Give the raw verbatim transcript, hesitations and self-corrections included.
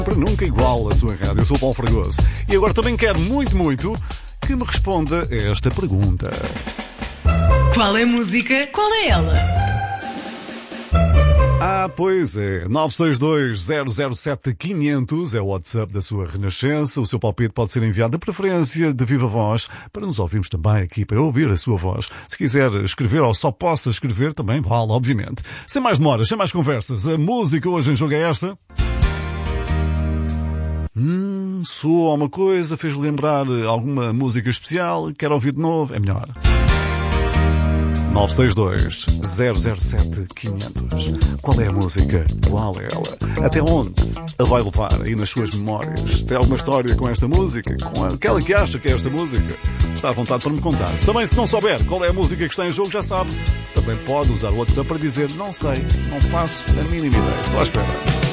Para nunca igual a sua rádio. Eu sou o Paulo Fragoso. E agora também quero muito, muito que me responda a esta pergunta. Qual é a música? Qual é ela? Ah, pois é. nove seis dois zero zero sete quinhentos é o WhatsApp da sua Renascença. O seu palpite pode ser enviado de preferência de viva voz para nos ouvirmos também aqui, para ouvir a sua voz. Se quiser escrever ou só possa escrever, também vale, obviamente. Sem mais demoras, sem mais conversas. A música hoje em jogo é esta. Hum, soa uma coisa, fez lembrar alguma música especial, quer ouvir de novo, é melhor. nove seis dois zero zero sete quinhentos. Qual é a música? Qual é ela? Até onde a vai levar aí nas suas memórias? Tem alguma história com esta música? Com aquela que acha que é esta música? Está à vontade para me contar. Também, se não souber qual é a música que está em jogo, já sabe. Também pode usar o WhatsApp para dizer não sei, não faço a mínima ideia. Estou à espera.